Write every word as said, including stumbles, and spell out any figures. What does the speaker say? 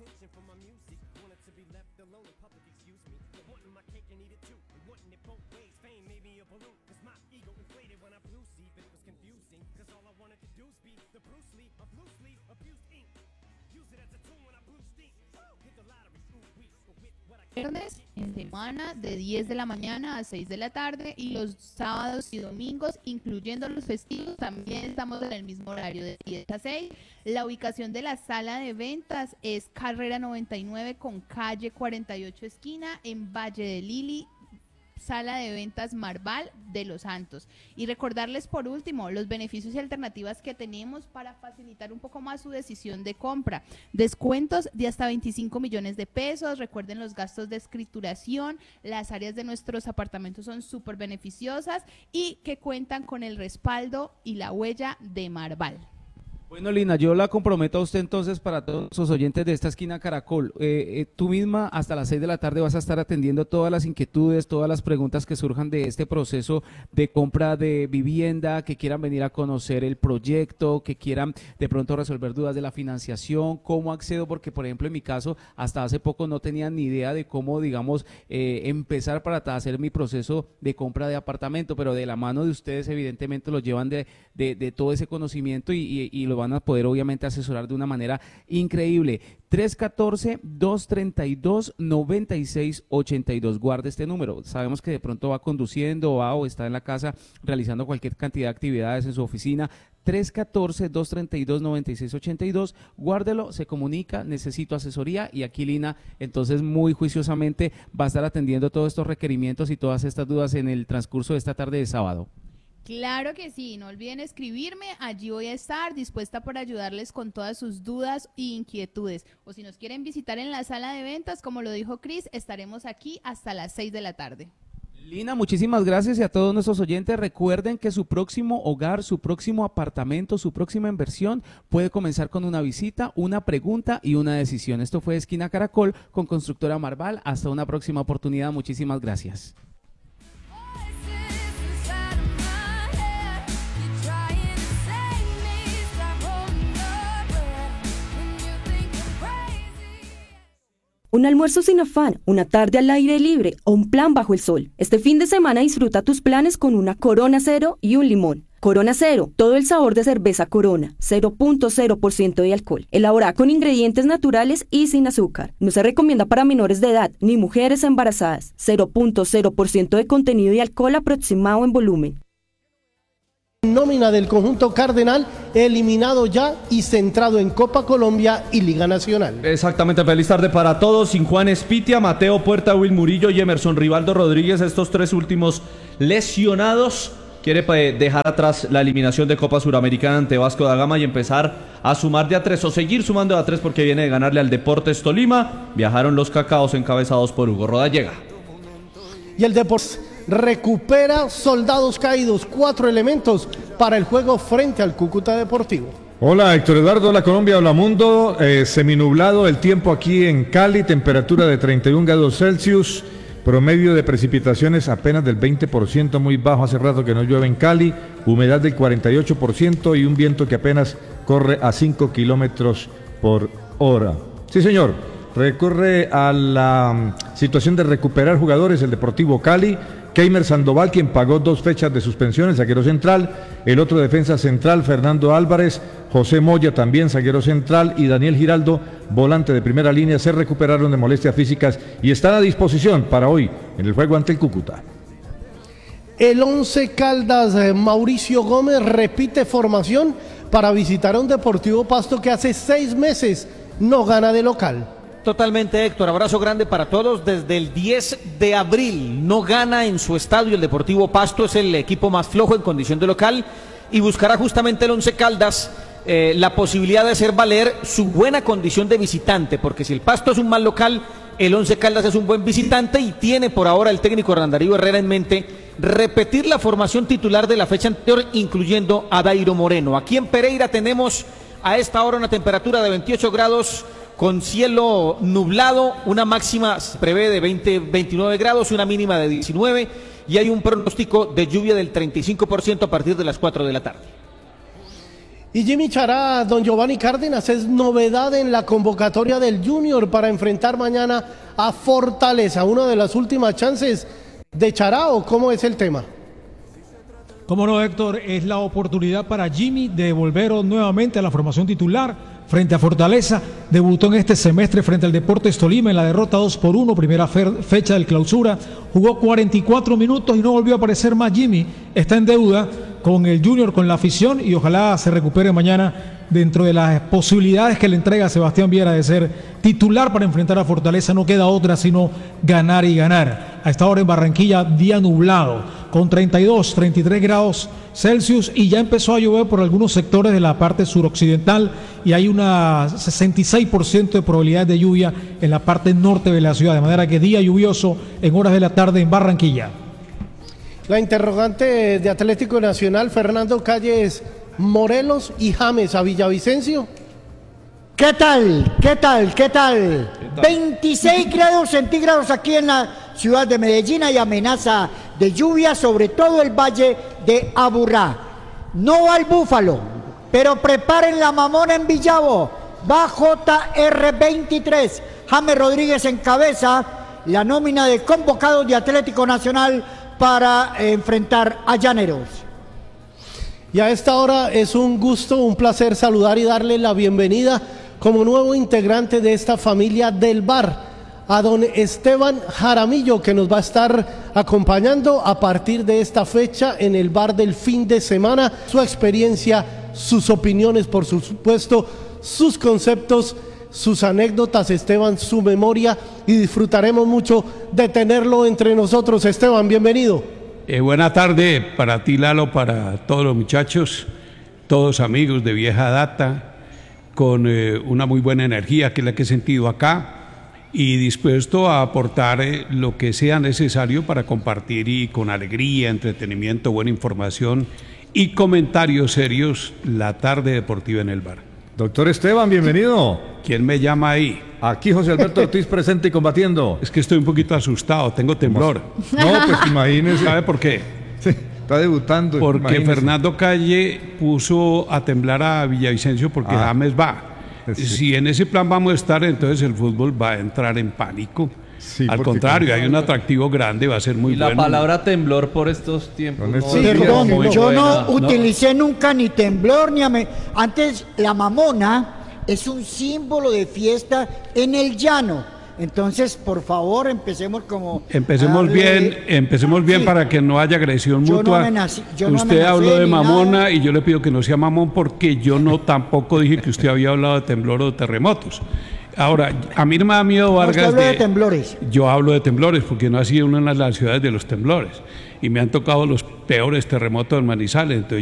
Viernes en semana de diez de la mañana a seis de la tarde y los sábados y domingos, incluyendo los festivos, también estamos en el mismo horario de diez a seis. La ubicación de la sala de ventas es Carrera noventa y nueve con calle cuarenta y ocho esquina en Valle de Lili, sala de ventas Marval de Los Santos. Y recordarles por último los beneficios y alternativas que tenemos para facilitar un poco más su decisión de compra. Descuentos de hasta veinticinco millones de pesos, recuerden los gastos de escrituración, las áreas de nuestros apartamentos son súper beneficiosas y que cuentan con el respaldo y la huella de Marval. Bueno, Lina, yo la comprometo a usted entonces para todos los oyentes de esta esquina Caracol. Eh, eh, tú misma hasta las seis de la tarde vas a estar atendiendo todas las inquietudes, todas las preguntas que surjan de este proceso de compra de vivienda, que quieran venir a conocer el proyecto, que quieran de pronto resolver dudas de la financiación, cómo accedo, porque por ejemplo en mi caso hasta hace poco no tenía ni idea de cómo, digamos, eh, empezar para hacer mi proceso de compra de apartamento, pero de la mano de ustedes evidentemente lo llevan de, de, de todo ese conocimiento y, y, y lo van a poder obviamente asesorar de una manera increíble. tres uno cuatro, dos tres dos, nueve seis ocho dos, guarde este número. Sabemos que de pronto va conduciendo va o está en la casa realizando cualquier cantidad de actividades en su oficina. tres uno cuatro, dos tres dos, nueve seis ocho dos, guárdelo, se comunica, necesito asesoría y aquí Lina entonces muy juiciosamente va a estar atendiendo todos estos requerimientos y todas estas dudas en el transcurso de esta tarde de sábado. Claro que sí, no olviden escribirme, allí voy a estar dispuesta para ayudarles con todas sus dudas e inquietudes. O si nos quieren visitar en la sala de ventas, como lo dijo Cris, estaremos aquí hasta las seis de la tarde. Lina, muchísimas gracias y a todos nuestros oyentes recuerden que su próximo hogar, su próximo apartamento, su próxima inversión puede comenzar con una visita, una pregunta y una decisión. Esto fue Esquina Caracol con Constructora Marval. Hasta una próxima oportunidad. Muchísimas gracias. Un almuerzo sin afán, una tarde al aire libre o un plan bajo el sol. Este fin de semana disfruta tus planes con una Corona Cero y un limón. Corona Cero, todo el sabor de cerveza Corona, cero punto cero por ciento de alcohol, elaborada con ingredientes naturales y sin azúcar. No se recomienda para menores de edad ni mujeres embarazadas. cero punto cero por ciento de contenido y alcohol aproximado en volumen. Nómina del conjunto cardenal, eliminado ya y centrado en Copa Colombia y Liga Nacional. Exactamente, feliz tarde para todos. Sin Juan Espitia, Mateo Puerta, Will Murillo y Emerson Rivaldo Rodríguez, estos tres últimos lesionados. Quiere dejar atrás la eliminación de Copa Suramericana ante Vasco da Gama y empezar a sumar de a tres o seguir sumando de a tres porque viene de ganarle al Deportes Tolima. Viajaron los Cacaos encabezados por Hugo Rodallega. Y el Deportes recupera soldados caídos, cuatro elementos para el juego frente al Cúcuta Deportivo. Hola Héctor Eduardo, hola Colombia, hola mundo. Eh, seminublado el tiempo aquí en Cali, temperatura de treinta y un grados Celsius, promedio de precipitaciones apenas del veinte por ciento, muy bajo, hace rato que no llueve en Cali, humedad del cuarenta y ocho por ciento y un viento que apenas corre a cinco kilómetros por hora. Sí señor, recurre a la situación de recuperar jugadores el Deportivo Cali. Keimer Sandoval, quien pagó dos fechas de suspensión, el zaguero central, el otro defensa central, Fernando Álvarez, José Moya también, zaguero central, y Daniel Giraldo, volante de primera línea, se recuperaron de molestias físicas y están a disposición para hoy en el juego ante el Cúcuta. El Once Caldas, eh, Mauricio Gómez, repite formación para visitar a un Deportivo Pasto que hace seis meses no gana de local. Totalmente, Héctor, abrazo grande para todos. Desde el diez de abril no gana en su estadio el Deportivo Pasto, es el equipo más flojo en condición de local y buscará justamente el Once Caldas eh, la posibilidad de hacer valer su buena condición de visitante, porque si el Pasto es un mal local, el Once Caldas es un buen visitante y tiene por ahora el técnico Hernán Darío Herrera en mente repetir la formación titular de la fecha anterior, incluyendo a Dairo Moreno. Aquí en Pereira tenemos a esta hora una temperatura de veintiocho grados con cielo nublado, una máxima se prevé de veinte, veintinueve grados, una mínima de diecinueve y hay un pronóstico de lluvia del treinta y cinco por ciento a partir de las cuatro de la tarde. Y Jimmy Chará, don Giovanni Cárdenas, es novedad en la convocatoria del Junior para enfrentar mañana a Fortaleza, una de las últimas chances de Chará, ¿o cómo es el tema? Cómo no, Héctor, es la oportunidad para Jimmy de volver nuevamente a la formación titular frente a Fortaleza. Debutó en este semestre frente al Deportes Tolima en la derrota dos por uno, primera fecha del clausura. Jugó cuarenta y cuatro minutos y no volvió a aparecer más Jimmy. Está en deuda con el Junior, con la afición, y ojalá se recupere mañana dentro de las posibilidades que le entrega a Sebastián Viera de ser titular para enfrentar a Fortaleza. No queda otra sino ganar y ganar. A esta hora en Barranquilla, día nublado, con treinta y dos, treinta y tres grados Celsius, y ya empezó a llover por algunos sectores de la parte suroccidental y hay una sesenta y seis por ciento de probabilidad de lluvia en la parte norte de la ciudad, de manera que día lluvioso en horas de la tarde en Barranquilla. La interrogante de Atlético Nacional, Fernando Calle, es Morelos y James a Villavicencio. ¿Qué tal? ¿Qué tal? ¿Qué tal? veintiséis grados centígrados aquí en la ciudad de Medellín. Hay amenaza de lluvia sobre todo el valle de Aburrá. No va el Búfalo, pero preparen la mamona en Villavo. Va J R veintitrés. James Rodríguez encabeza la nómina de convocados de Atlético Nacional para eh, enfrentar a Llaneros. Y a esta hora es un gusto, un placer saludar y darle la bienvenida como nuevo integrante de esta familia del bar a don Esteban Jaramillo, que nos va a estar acompañando a partir de esta fecha en el bar del fin de semana. Su experiencia, sus opiniones, por supuesto, sus conceptos, sus anécdotas, Esteban, su memoria, y disfrutaremos mucho de tenerlo entre nosotros. Esteban, bienvenido. Eh, buena tarde para ti, Lalo, para todos los muchachos, todos amigos de vieja data, con eh, una muy buena energía, que es la que he sentido acá, y dispuesto a aportar eh, lo que sea necesario para compartir, y con alegría, entretenimiento, buena información y comentarios serios, la tarde deportiva en el bar. Doctor Esteban, bienvenido. ¿Quién me llama ahí? Aquí José Alberto Ortiz, presente y combatiendo. Es que estoy un poquito asustado, tengo temblor. No, pues imagínese. ¿Sabe por qué? Sí, está debutando. Porque imagínese. Fernando Calle puso a temblar a Villavicencio porque ah, James va. Sí. Si en ese plan vamos a estar, entonces el fútbol va a entrar en pánico. Sí, al contrario, hay un atractivo grande, va a ser muy y la bueno. La palabra temblor por estos tiempos. No, sí, perdón, no, yo no, no utilicé nunca ni temblor ni ame... Antes la mamona es un símbolo de fiesta en el llano. Entonces, por favor, empecemos como... Empecemos bien, de... empecemos bien sí. para que no haya agresión yo mutua. No amenacé, yo usted no habló de mamona nada. Y yo le pido que no sea mamón, porque yo no tampoco dije que usted había hablado de temblor o de terremotos. Ahora, a mí no me da miedo Vargas. ¿Usted habla de, de temblores? Yo hablo de temblores porque no ha sido una de las ciudades de los temblores y me han tocado los peores terremotos en Manizales. Entonces